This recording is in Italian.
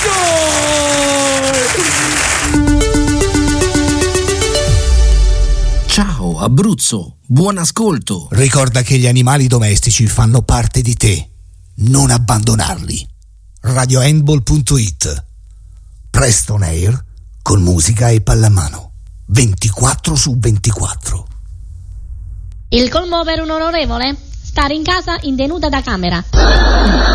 Ciao Abruzzo, buon ascolto. Ricorda che gli animali domestici fanno parte di te. Non abbandonarli. RadioHandball.it. Preston Air con musica e pallamano 24/24. Il colmo per un onorevole? Stare in casa in tenuta da camera.